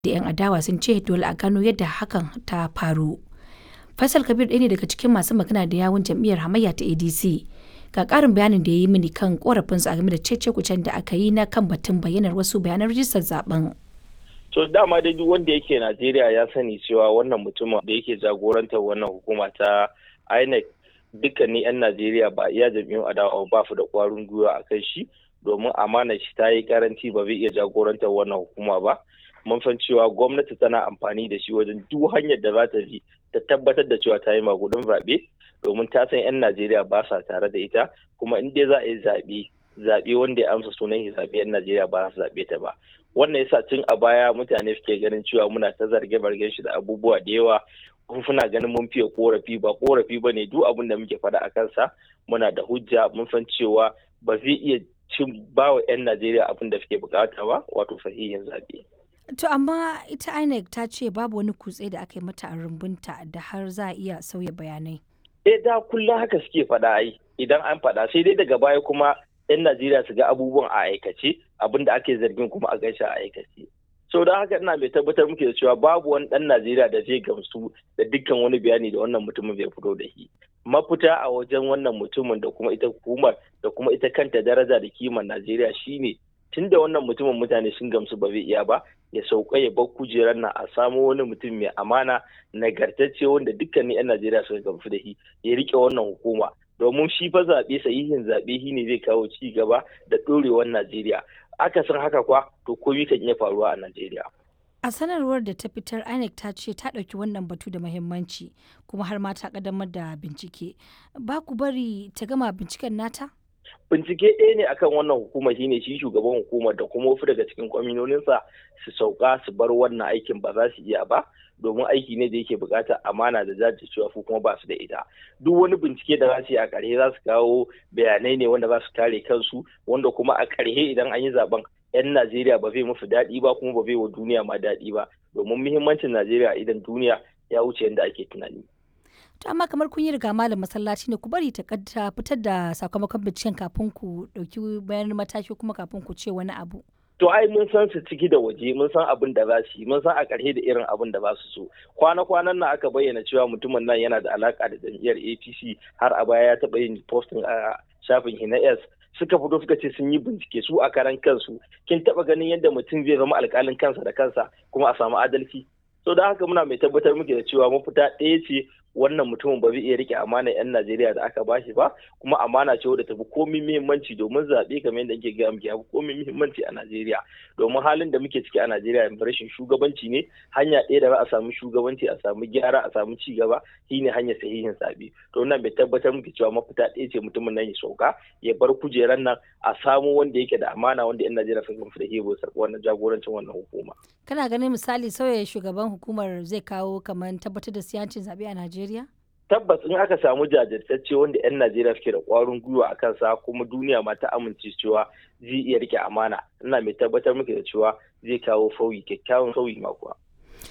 da 'yan adawa sun ce dole a gano yadda hakan ta faru. Faisal Kabir ɗaya ne daga cikin masu magana da yawun jam'iyyar hamayya ta ADC. Ga ƙarin bayanin da ya yi mini kan ƙorafinsu a game da cece-kucen da aka yi na kan batun bayyanar wasu bayanan rijistar zaben. To dama dai duk wanda yake Najeriya ya sani cewa wannan mutumin da yake jagorantar wannan hukuma ta INEC dukkanin 'yan Najeriya ba iya jam'iyyun adawa ba su da ƙwarin gwiwa a kan shi domin amana shi ta yi karanci ba zai iya jagorantar wannan hukuma ba. Mun san cewa gwamnati tana amfani da shi wajen duk hanyar da za ta bi ta tabbatar da cewa ta yi magudin zaɓe domin ta san 'yan Najeriya ba sa tare da ita kuma in dai za a yi zaɓe wanda ya amsa sunan zaɓe 'yan Najeriya ba su zaɓe ta ba. Wannan yasa tun a baya mutane suke ganin cewa muna ta zarge-zargen shi da abubuwa da yawa kuna ganin mun fiye korafi ba korafi ba ne duk abin da muke faɗa a kansa muna da hujja mun san cewa ba zai iya ba wa 'yan Najeriya abin da suke bukata ba wato sahihin zaɓe. To amma ita INEC ta ce babu wani kutse da aka yi mata a rumbunta da har za a iya sauya bayanai. Da kullum haka suke faɗa ai idan an faɗa sai dai daga baya kuma 'yan Najeriya su ga abubuwan a aikace abin da ake zargin kuma a gaishe a aikace. So don haka ina mai tabbatar muke da cewa babu wani ɗan Najeriya da zai gamsu da dukkan wani bayani da wannan mutumin bai fito da shi. Mafita a wajen wannan mutumin da kuma ita hukumar da kuma ita kanta daraja da kimar Najeriya shine tunda wannan mutumin mutane sun gamsu ba zai iya ba ya sauka ya bar kujerar nan a samo wani mutum mai amana nagartacce wanda dukkanin 'yan Najeriya suka gamsu da shi ya rike wannan hukuma domin shi fa zaɓe sahihin zaɓe shi ne zai kawo ci gaba da ɗorewar Najeriya akasin haka kwa to komai kan iya faruwa a Najeriya. A sanarwar da ta fitar INEC ta ce ta ɗauki wannan batu da muhimmanci kuma har ma ta ƙaddamar da bincike. Ba ku bari ta gama binciken nata? Bincike ɗaya ne akan wannan hukumar shine shi shugaban hukumar da kuma wasu daga cikin kwaminoninsa su sauka su bar wannan aikin ba za su iya ba domin aiki ne da yake buƙatar amana da jajircewa ko kuma ba su da ita. Duk wani bincike da za su yi a ƙarshe za su kawo bayanai ne wanda za su kare kansu wanda kuma a ƙarshe idan an yi zaben 'yan Najeriya ba zai musu daɗi ba kuma ba zai wa duniya ma daɗi ba domin muhimmancin Najeriya idan duniya ya wuce yadda ake tunani. To amma kamar kun yi riga malam masallaci ne ku bari ta fitar da sakamakon binciken kafin ku ɗauki bayanan mataki kuma kafin ku ce wani abu. To ai mun san su ciki da waje mun san abin da za su yi mun san a ƙarshe da irin abin da za su so. Kwana-kwanan nan aka bayyana cewa mutumin nan yana da alaƙa da jam'iyyar APC har a baya ya taɓa yin posting a shafin Hina suka fito suka ce sun yi bincike su a karan kansu kin taɓa ganin yadda mutum zai zama alƙalin kansa da kansa kuma a samu adalci. So da haka muna mai tabbatar muke da cewa mafita ɗaya ce wannan mutumin ba zai iya rike amana 'yan Najeriya da aka bashi ba kuma amana ce wadda tafi komai muhimmanci domin zaɓe kamar yadda ake gaya muke yafi komai muhimmanci a Najeriya domin halin da muke ciki a Najeriya yanzu rashin shugabanci ne hanya ɗaya da za a samu shugabanci a samu gyara a samu ci gaba shine hanyar sahihin zaɓe to wannan bai tabbatar muke cewa mafita ɗaya ce mutumin nan ya sauka ya bar kujeran nan a samu wanda yake da amana wanda 'yan Najeriya sun gamsu da hebo wannan jagorancin wannan hukuma. Kana ganin misali sauya shugaban hukumar zai kawo kamar tabbatar da siyancin zaɓe a Najeriya? Tabbas in aka samu jajirtacce wanda 'yan Najeriya suke da ƙwarin gwiwa a kansa kuma duniya ma ta amince cewa zai iya rike amana ina mai tabbatar muke da cewa zai kawo sauyi kyakkyawan sauyi ma kuwa.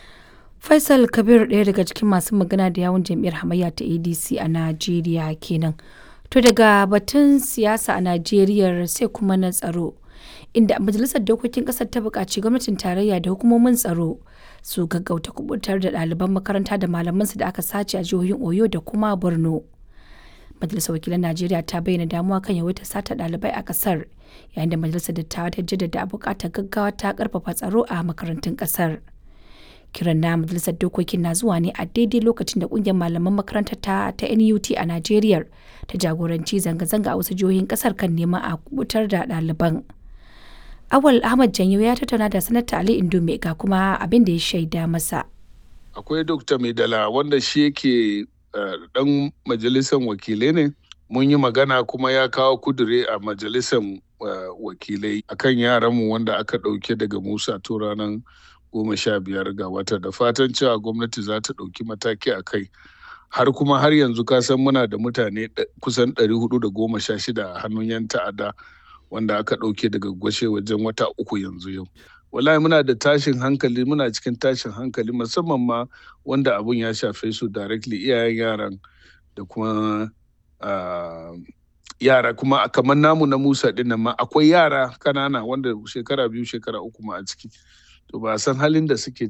Faisal Kabir ɗaya daga cikin masu magana da yawun jam'iyyar hamayya ta ADC a Najeriya kenan. To daga batun siyasa a Najeriya sai kuma na tsaro. Inda majalisar dokokin kasar ta buƙaci gwamnatin tarayya da hukumomin tsaro su gaggauta kubutar da ɗaliban makaranta da malamansu da aka sace a jihohin Oyo da kuma Borno. Majalisar wakilan Najeriya ta bayyana damuwa kan yawaitar sata ɗalibai a ƙasar yayin da majalisar dattawa ta jaddada buƙatar gaggawa ta ƙarfafa tsaro a makarantun ƙasar. Kiran na majalisar dokokin na zuwa ne a daidai lokacin da ƙungiyar malaman makarantar ta NUT a Najeriya ta jagoranci zanga-zanga a wasu jihohin ƙasar kan neman a kubutar da ɗaliban. Awal Ahmad Janyo ya tattauna da Sanata Ali Indume ga kuma abin da ya shaida masa. Akwai Dr. Maidala wanda shi yake dan majalisar wakilai ne. Mun yi magana kuma ya kawo kudure a majalisar wakilai akan yaranmu wanda aka ɗauke daga Musa to ranar 15 ga wata da fatan cewa gwamnati za ta ɗauki mataki a kai. Har yanzu ka san muna da mutane kusan 416 a hannun 'yan ta'adda. Wanda aka ɗauke daga gwashe wajen wata 3 yanzu yau. Wallahi muna da tashin hankali muna cikin tashin hankali musamman ma wanda abun ya shafe su directly iyayen yaran da kuma yara kuma kamar namu na Musa ɗin nan ma akwai yara kanana wanda shekara 2 shekara 3 ma a ciki. to ba san halin da suke